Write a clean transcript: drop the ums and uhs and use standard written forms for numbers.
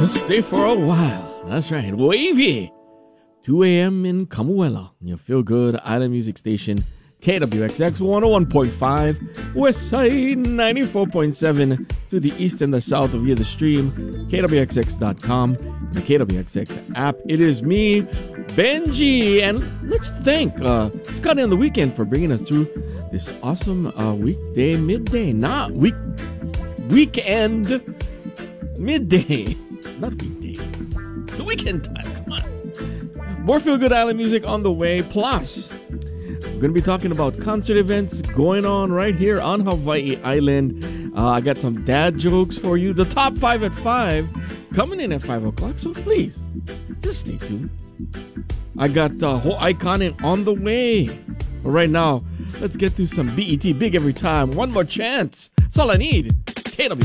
Stay for a while. That's right. Wavy. 2 a.m. in Kamuela. Your feel-good island music station. KWXX 101.5. West Side 94.7. To the east and the south via the stream. KWXX.com. And the KWXX app. It is me, Benji. And let's thank Scotty on the Weekend for bringing us through this awesome weekday, midday. Not weekend, midday. Not weekday. The weekend time. Come on. More Feel Good Island music on the way. Plus, we're going to be talking about concert events going on right here on Hawaii Island. I got some dad jokes for you. The top 5 at 5 coming in at 5 o'clock. So please, just stay tuned. I got the whole icon on the way. But right now, let's get to some BET Big Every Time. One more chance. That's all I need. KW.